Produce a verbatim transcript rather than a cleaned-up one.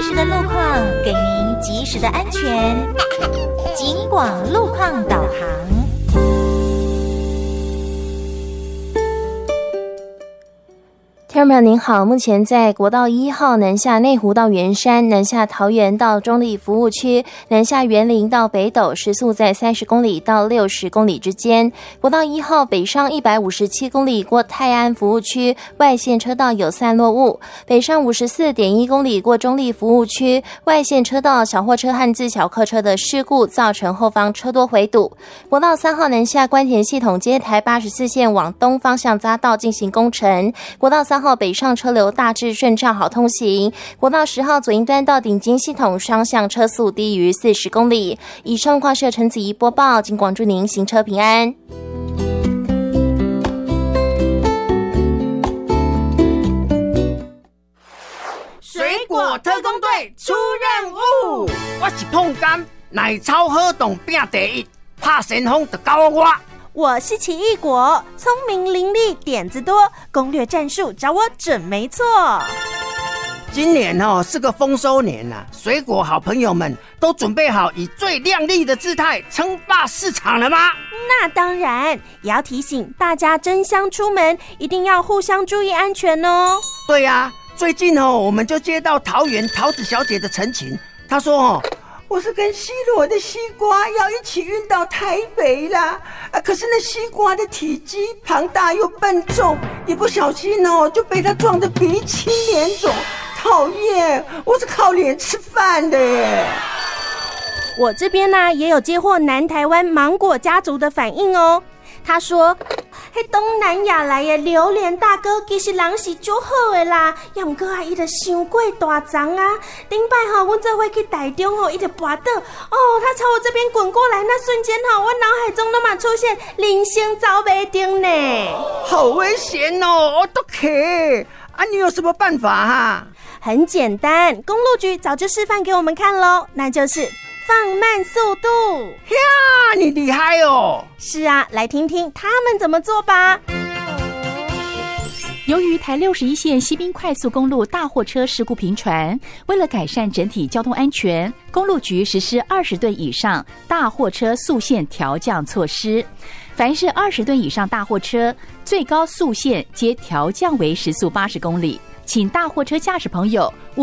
时的路况，给您及时的安全。警广路况导航。 听众朋友您好，目前在国道一号南下内湖到圆山，南下桃园到中立服务区，南下园林到北斗，时速在三十公里到六十公里之间。国道一号北上一百五十七公里过泰安服务区，外线车道有散落物；北上五十四点一公里过中立服务区，外线车道小货车和自小客车的事故造成后方车多回堵。国道三号南下关田系统接台八十四线往东方向匝道进行工程，国道三号北上车流大致顺畅好通行。国道十号左营端到顶金系统双向车速低于四十公里。以上挂设陈子怡播报，警广祝您行车平安。 水果特工队出任务，我是碰柑，奶超好动拼第一，拍旋风就交我。 我是奇异果，聪明伶俐，点子多，攻略战术找我准没错。 今年哦是个丰收年啊，水果好朋友们都准备好以最亮丽的姿态称霸市场了吗？ 那当然，也要提醒大家争相出门，一定要互相注意安全哦。 对啊，最近哦我们就接到桃园桃子小姐的陈情，她说哦。我是跟西螺的西瓜要一起运到台北啦，啊，可是那西瓜的体积庞大又笨重，一不小心哦就被它撞得鼻青脸肿，讨厌！我是靠脸吃饭的耶。 我这边呢、啊、也有接获南台湾芒果家族的反应哦，他说。迄东南亚来的榴莲大哥，其实人是足好的啦，也不过啊，伊就伤过大张啊。顶摆吼，阮做伙去台中吼，伊就跋倒，哦，他朝我这边滚过来，那瞬间吼，我脑海中都嘛出现人生走袂定呢， 好危险哦！我都可啊，你有什么办法哈、啊？ 很简单，公路局早就示范给我们看咯，那就是放慢速度。 呀，你厉害哦！ 是啊，来听听他们怎么做吧。 由于台六十一线西滨快速公路大货车事故频传，为了改善整体交通安全，公路局实施二十吨以上大货车速限调降措施。凡是二十吨以上大货车，最高速限皆调降为时速八十公里，请大货车驾驶朋友